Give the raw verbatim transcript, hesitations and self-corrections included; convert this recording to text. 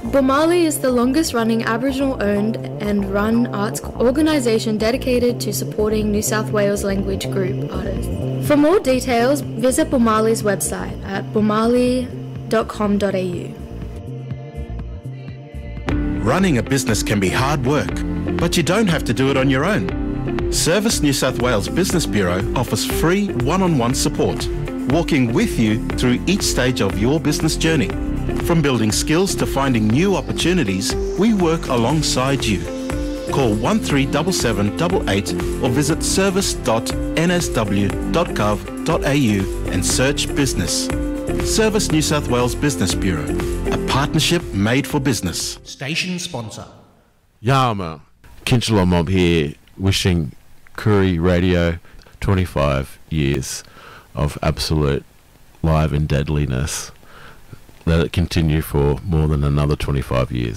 Bomali is the longest-running Aboriginal-owned and run arts organisation dedicated to supporting New South Wales language group artists. For more details, visit Bomali's website at bomali dot com dot a u. Running a business can be hard work, but you don't have to do it on your own. Service New South Wales Business Bureau offers free one-on-one support, walking with you through each stage of your business journey. From building skills to finding new opportunities, we work alongside you. Call one three seven seven eight eight or visit service dot n s w dot gov dot a u and search business. Service New South Wales Business Bureau, a partnership made for business. Station sponsor. Yama, Kinchela Mob here, wishing Koori Radio twenty-five years of absolute live and deadliness. Let it continue for more than another twenty-five years.